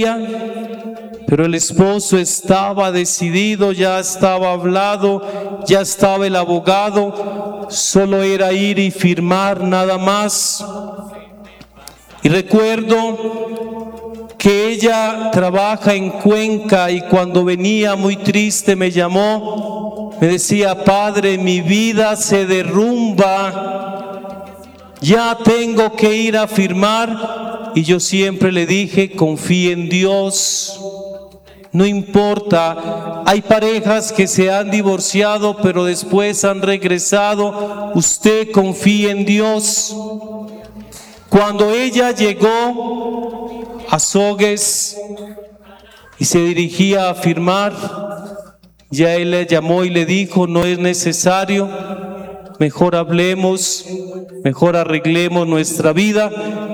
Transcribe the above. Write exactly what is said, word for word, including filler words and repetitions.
pero el esposo estaba decidido, ya estaba hablado, ya estaba el abogado, solo era ir y firmar nada más. Y recuerdo que ella trabaja en Cuenca y cuando venía muy triste me llamó, me decía: padre, mi vida se derrumba, ya tengo que ir a firmar. Y yo siempre le dije: confíe en Dios, no importa, hay parejas que se han divorciado pero después han regresado, usted confíe en Dios. Cuando ella llegó a Sogues y se dirigía a firmar, ya él le llamó y le dijo: no es necesario, mejor hablemos, mejor arreglemos nuestra vida.